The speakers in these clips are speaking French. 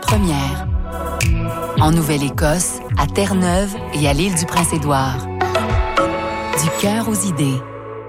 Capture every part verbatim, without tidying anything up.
première. En Nouvelle-Écosse, à Terre-Neuve et à l'île du Prince-Édouard. Du cœur aux idées.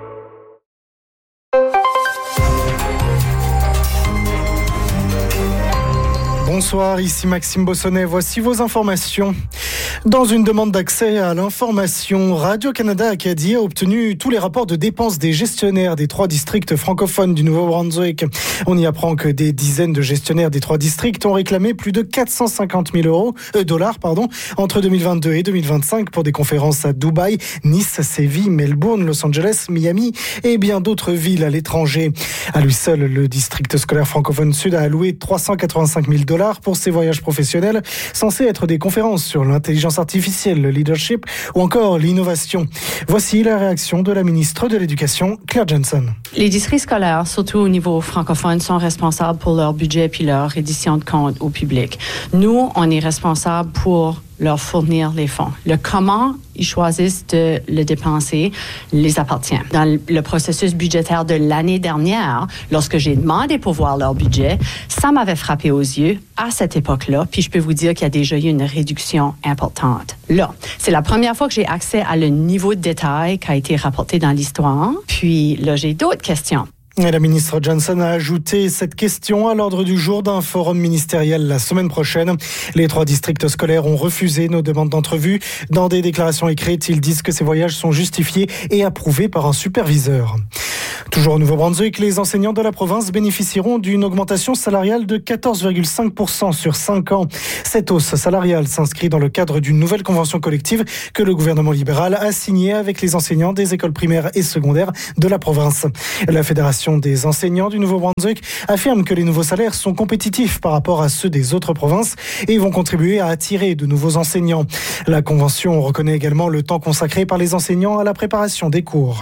Bonsoir, ici Maxime Bossonnet. Voici vos informations. Dans une demande d'accès à l'information, Radio-Canada Acadie a obtenu tous les rapports de dépenses des gestionnaires des trois districts francophones du Nouveau-Brunswick. On y apprend que des dizaines de gestionnaires des trois districts ont réclamé plus de quatre cent cinquante mille euros, euh, dollars pardon, entre deux mille vingt-deux et deux mille vingt-cinq pour des conférences à Dubaï, Nice, Séville, Melbourne, Los Angeles, Miami et bien d'autres villes à l'étranger. À lui seul, le district scolaire francophone sud a alloué trois cent quatre-vingt-cinq mille dollars pour ses voyages professionnels, censés être des conférences sur l'intelligence artificielle, le leadership ou encore l'innovation. Voici la réaction de la ministre de l'Éducation, Claire Johnson. Les districts scolaires, surtout au niveau francophone, sont responsables pour leur budget puis leur reddition de comptes au public. Nous, on est responsables pour leur fournir les fonds. Le comment ils choisissent de le dépenser les appartient. Dans le processus budgétaire de l'année dernière, lorsque j'ai demandé pour voir leur budget, ça m'avait frappé aux yeux à cette époque-là, puis je peux vous dire qu'il y a déjà eu une réduction importante. Là, c'est la première fois que j'ai accès à le niveau de détail qui a été rapporté dans l'histoire. Puis là, j'ai d'autres questions. Et la ministre Johnson a ajouté cette question à l'ordre du jour d'un forum ministériel la semaine prochaine. Les trois districts scolaires ont refusé nos demandes d'entrevue. Dans des déclarations écrites, ils disent que ces voyages sont justifiés et approuvés par un superviseur. Toujours au Nouveau-Brunswick, les enseignants de la province bénéficieront d'une augmentation salariale de quatorze virgule cinq pour cent sur cinq ans. Cette hausse salariale s'inscrit dans le cadre d'une nouvelle convention collective que le gouvernement libéral a signée avec les enseignants des écoles primaires et secondaires de la province. La Fédération des enseignants du Nouveau-Brunswick affirme que les nouveaux salaires sont compétitifs par rapport à ceux des autres provinces et vont contribuer à attirer de nouveaux enseignants. La convention reconnaît également le temps consacré par les enseignants à la préparation des cours.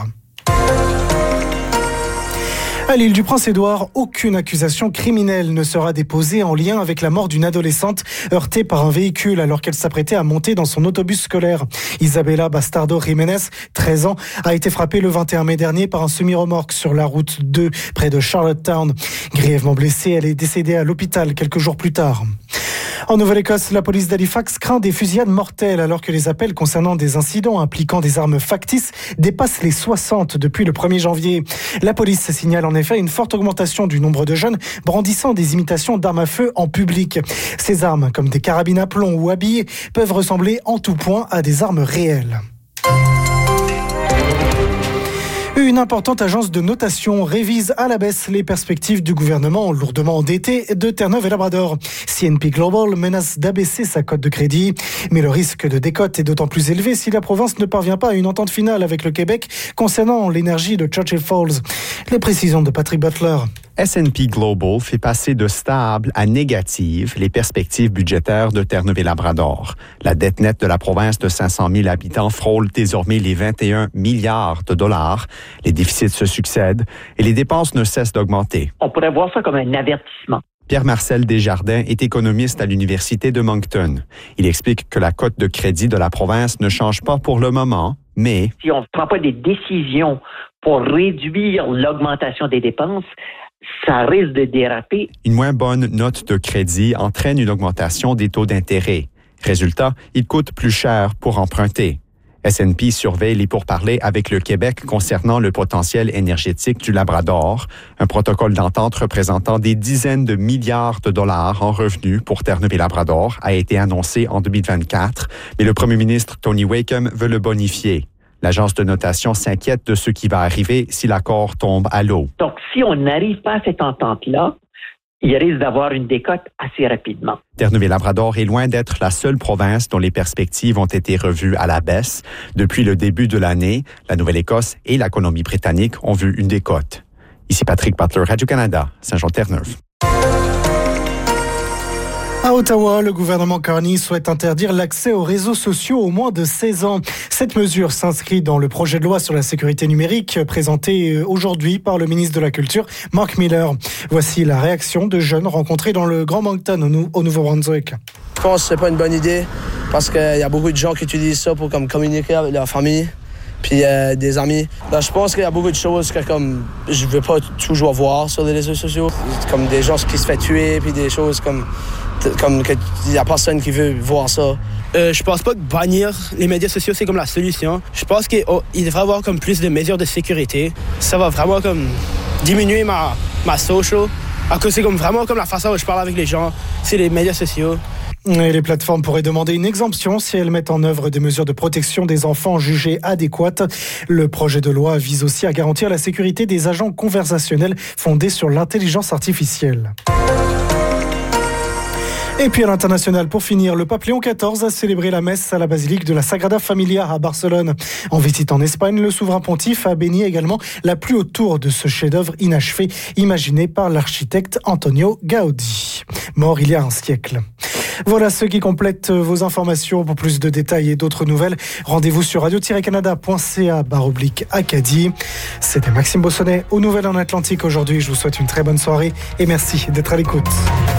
À l'île du Prince-Édouard, aucune accusation criminelle ne sera déposée en lien avec la mort d'une adolescente heurtée par un véhicule alors qu'elle s'apprêtait à monter dans son autobus scolaire. Isabella Bastardo Jiménez, treize ans, a été frappée le vingt et un mai dernier par un semi-remorque sur la route deux près de Charlottetown. Grièvement blessée, elle est décédée à l'hôpital quelques jours plus tard. En Nouvelle-Écosse, la police d'Halifax craint des fusillades mortelles alors que les appels concernant des incidents impliquant des armes factices dépassent les soixante depuis le premier janvier. La police signale en effet une forte augmentation du nombre de jeunes brandissant des imitations d'armes à feu en public. Ces armes, comme des carabines à plomb ou à billes, peuvent ressembler en tout point à des armes réelles. Une importante agence de notation révise à la baisse les perspectives du gouvernement lourdement endetté de Terre-Neuve et Labrador. C N P Global menace d'abaisser sa cote de crédit. Mais le risque de décote est d'autant plus élevé si la province ne parvient pas à une entente finale avec le Québec concernant l'énergie de Churchill Falls. Les précisions de Patrick Butler. S and P Global fait passer de stable à négative les perspectives budgétaires de Terre-Neuve et Labrador. La dette nette de la province de cinq cent mille habitants frôle désormais les vingt et un milliards de dollars. Les déficits se succèdent et les dépenses ne cessent d'augmenter. On pourrait voir ça comme un avertissement. Pierre-Marcel Desjardins est économiste à l'Université de Moncton. Il explique que la cote de crédit de la province ne change pas pour le moment, mais... Si on ne prend pas des décisions pour réduire l'augmentation des dépenses, ça risque de déraper. Une moins bonne note de crédit entraîne une augmentation des taux d'intérêt. Résultat, il coûte plus cher pour emprunter. S and P surveille les pourparlers avec le Québec concernant le potentiel énergétique du Labrador, un protocole d'entente représentant des dizaines de milliards de dollars en revenus pour Terre-Neuve et Labrador a été annoncé en deux mille vingt-quatre, mais le premier ministre Tony Wakeham veut le bonifier. L'agence de notation s'inquiète de ce qui va arriver si l'accord tombe à l'eau. Donc, si on n'arrive pas à cette entente-là, il risque d'avoir une décote assez rapidement. Terre-Neuve et Labrador est loin d'être la seule province dont les perspectives ont été revues à la baisse. Depuis le début de l'année, la Nouvelle-Écosse et la Colombie-Britannique ont vu une décote. Ici Patrick Butler, Radio-Canada, Saint-Jean-Terre-Neuve. À Ottawa, le gouvernement Carney souhaite interdire l'accès aux réseaux sociaux aux moins de seize ans. Cette mesure s'inscrit dans le projet de loi sur la sécurité numérique présenté aujourd'hui par le ministre de la Culture, Mark Miller. Voici la réaction de jeunes rencontrés dans le Grand Moncton au Nouveau-Brunswick. Je pense que c'est pas une bonne idée parce qu'il y a beaucoup de gens qui utilisent ça pour comme, communiquer avec leur famille puis euh, des amis. Là, je pense qu'il y a beaucoup de choses que comme je veux pas toujours voir sur les réseaux sociaux, comme des gens qui se font tuer puis des choses comme comme qu'il n'y a personne qui veut voir ça. Euh, je pense pas que bannir les médias sociaux, c'est comme la solution. Je pense qu'il oh, devrait y avoir comme plus de mesures de sécurité. Ça va vraiment comme diminuer ma, ma social. À cause c'est comme vraiment comme la façon dont je parle avec les gens, c'est les médias sociaux. Et les plateformes pourraient demander une exemption si elles mettent en œuvre des mesures de protection des enfants jugées adéquates. Le projet de loi vise aussi à garantir la sécurité des agents conversationnels fondés sur l'intelligence artificielle. Et puis à l'international, pour finir, le pape Léon quatorze a célébré la messe à la basilique de la Sagrada Familia à Barcelone. En visite en Espagne, le souverain pontife a béni également la plus haute tour de ce chef-d'œuvre inachevé, imaginé par l'architecte Antonio Gaudí, mort il y a un siècle. Voilà ce qui complète vos informations. Pour plus de détails et d'autres nouvelles, rendez-vous sur radio tiret canada point c a barre oblique Acadie. C'était Maxime Bossonnet aux Nouvelles en Atlantique aujourd'hui. Je vous souhaite une très bonne soirée et merci d'être à l'écoute.